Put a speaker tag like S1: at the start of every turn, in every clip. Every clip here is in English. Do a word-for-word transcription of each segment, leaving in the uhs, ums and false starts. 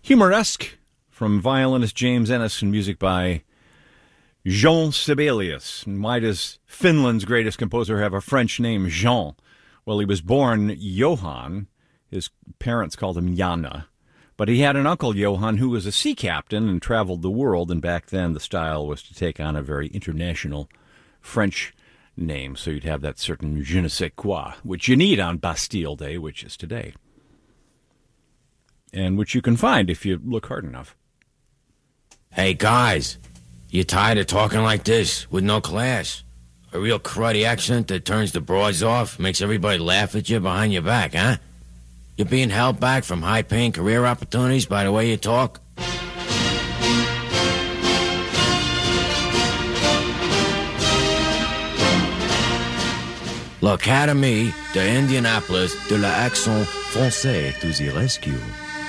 S1: Humoresque from violinist James Ennis and music by Jean Sibelius. And why does Finland's greatest composer have a French name, Jean? Well, he was born Johann. His parents called him Jana. But he had an uncle, Johann, who was a sea captain and traveled the world. And back then, the style was to take on a very international French name. So you'd have that certain je ne sais quoi, which you need on Bastille Day, which is today. And which you can find if you look hard enough.
S2: Hey, guys, you tired of talking like this with no class? A real cruddy accent that turns the broads off, makes everybody laugh at you behind your back, huh? You're being held back from high-paying career opportunities by the way you talk? L'Académie d'Indianapolis de l'accent français to the rescue.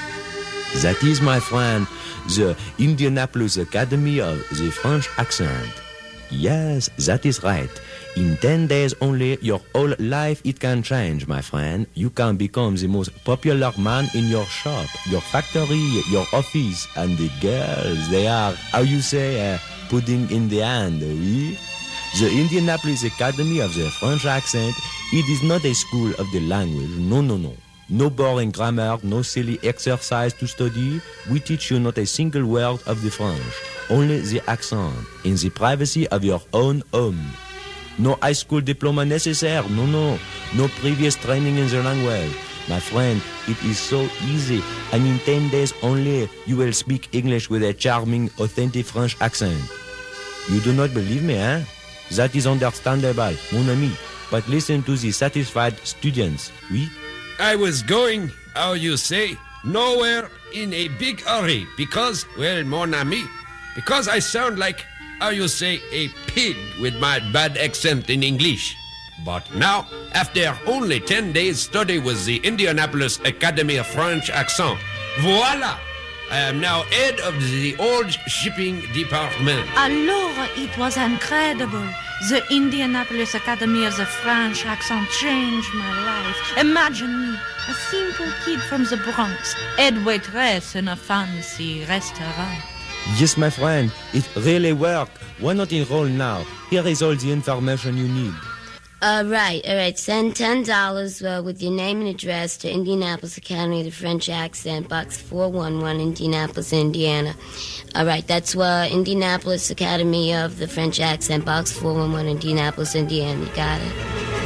S2: That is, my friend, the Indianapolis Academy of the French accent. Yes, that is right. In ten days only, your whole life it can change, my friend. You can become the most popular man in your shop, your factory, your office, and the girls, they are, how you say, uh, pudding in the hand, oui? The Indianapolis Academy of the French accent, it is not a school of the language, no, no, no. No boring grammar, no silly exercise to study. We teach you not a single word of the French, only the accent, in the privacy of your own home. No high school diploma necessary, no, no. No previous training in the language. My friend, it is so easy, and in ten days only, you will speak English with a charming, authentic French accent. You do not believe me, eh? That is understandable, mon ami. But listen to the satisfied students, oui?
S3: I was going, how you say, nowhere in a big hurry because, well, mon ami, because I sound like, how you say, a pig with my bad accent in English. But now, after only ten days study with the Indianapolis Academy of French Accent, voila! I am now head of the old shipping department.
S4: Alors, it was incredible. The Indianapolis Academy of the French accent changed my life. Imagine me, a simple kid from the Bronx, head waitress in a fancy restaurant.
S2: Yes, my friend, it really worked. Why not enroll now? Here is all the information you need.
S5: All right, all right. Send ten dollars uh, with your name and address to Indianapolis Academy of the French Accent, Box four one one, Indianapolis, Indiana. All right, that's uh, Indianapolis Academy of the French Accent, Box four one one, Indianapolis, Indiana. You got it?